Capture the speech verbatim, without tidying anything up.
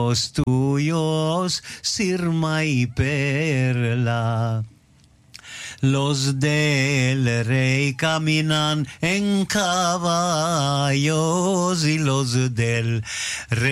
los tuyos, Sirma y Perla. Los del rey caminan en caballos y los del rey